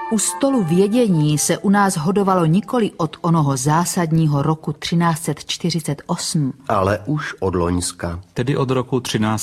U stolu vědění se u nás hodovalo nikoli od onoho zásadního roku 1348, ale už od loňska. Tedy od roku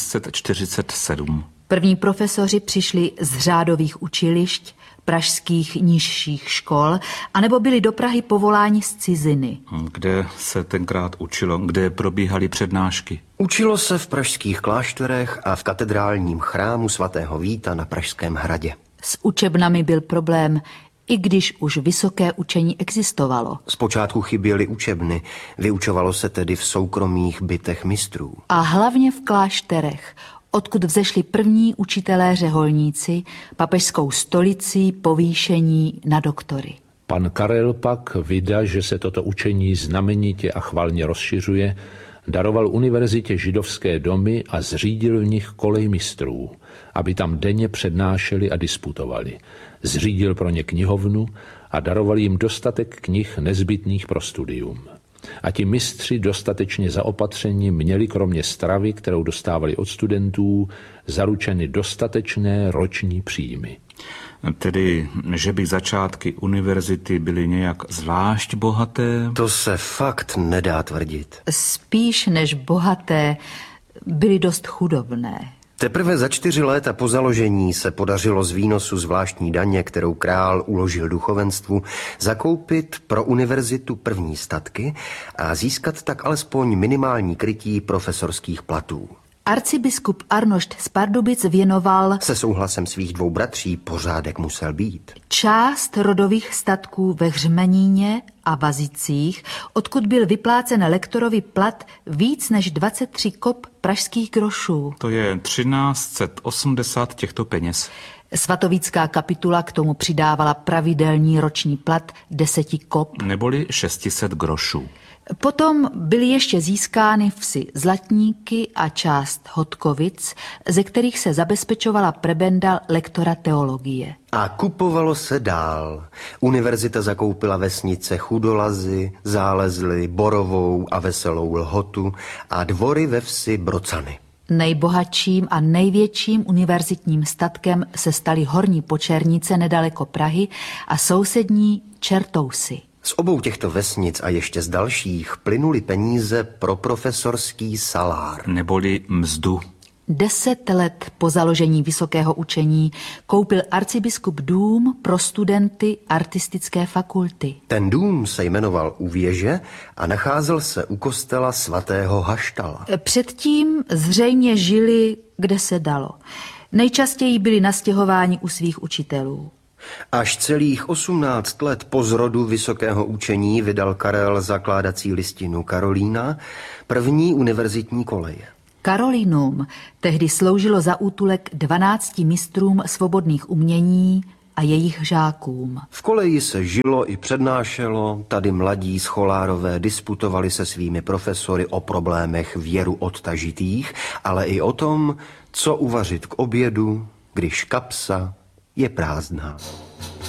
1347. První profesoři přišli z řádových učilišť, pražských nižších škol, anebo byli do Prahy povoláni z ciziny. Kde se tenkrát učilo, kde probíhaly přednášky? Učilo se v pražských klášterech a v katedrálním chrámu svatého Víta na Pražském hradě. S učebnami byl problém, i když už vysoké učení existovalo. Zpočátku chyběly učebny, vyučovalo se tedy v soukromých bytech mistrů. A hlavně v klášterech, odkud vzešli první učitelé řeholníci, papežskou stolicí povýšení na doktory. Pan Karel pak, vida, že se toto učení znamenitě a chvalně rozšiřuje, daroval univerzitě židovské domy a zřídil v nich kolej mistrů, aby tam denně přednášeli a disputovali. Zřídil pro ně knihovnu a daroval jim dostatek knih nezbytných pro studium. A ti mistři dostatečně zaopatřeni měli kromě stravy, kterou dostávali od studentů, zaručeny dostatečné roční příjmy. Tedy, že by začátky univerzity byly nějak zvlášť bohaté? To se fakt nedá tvrdit. Spíš než bohaté, byly dost chudobné. Teprve za 4 léta po založení se podařilo z výnosu zvláštní daně, kterou král uložil duchovenstvu, zakoupit pro univerzitu první statky a získat tak alespoň minimální krytí profesorských platů. Arcibiskup Arnošt z Pardubic věnoval Se souhlasem svých 2 bratří pořádek musel být. část rodových statků ve Hřmeníně a Vazicích, odkud byl vyplácen lektorovi plat víc než 23 kop pražských grošů. To je 1380 těchto peněz. Svatovícká kapitula k tomu přidávala pravidelný roční plat 10 kop. Neboli 600 grošů. Potom byly ještě získány vsi Zlatníky a část Hodkovic, ze kterých se zabezpečovala prebenda lektora teologie. A kupovalo se dál. Univerzita zakoupila vesnice Chudolazy, Zálezly, Borovou a Veselou Lhotu a dvory ve vsi Brocany. Nejbohatším a největším univerzitním statkem se staly Horní Počernice nedaleko Prahy a sousední Čertousy. Z obou těchto vesnic a ještě z dalších plynuly peníze pro profesorský salár. Neboli mzdu. 10 let po založení vysokého učení koupil arcibiskup dům pro studenty artistické fakulty. Ten dům se jmenoval U věže a nacházel se u kostela svatého Haštala. Předtím zřejmě žili, kde se dalo. Nejčastěji byli nastěhováni u svých učitelů. Až celých 18 let po zrodu vysokého učení vydal Karel zakládací listinu Karolína, první univerzitní koleje. Karolinum tehdy sloužilo za útulek 12 mistrům svobodných umění a jejich žákům. V koleji se žilo i přednášelo, tady mladí scholárové disputovali se svými profesory o problémech věru odtažitých, ale i o tom, co uvařit k obědu, když kapsa je prázdná.